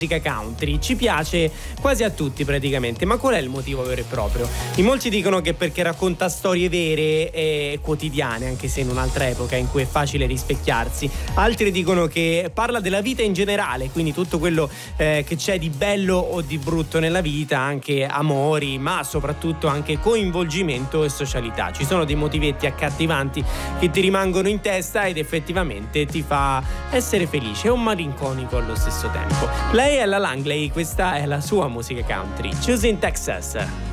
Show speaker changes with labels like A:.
A: country ci piace quasi a tutti praticamente, ma qual è il motivo vero e proprio? In molti dicono che perché racconta storie vere e quotidiane, anche se in un'altra epoca in cui è facile rispecchiarsi. Altri dicono che parla della vita in generale, quindi tutto quello che c'è di bello o di brutto nella vita, anche amori, ma soprattutto anche coinvolgimento e socialità. Ci sono dei motivetti accattivanti che ti rimangono in testa ed effettivamente ti fa essere felice o malinconico allo stesso tempo. Lei è la Langley, questa è la sua musica country, Choosing Texas.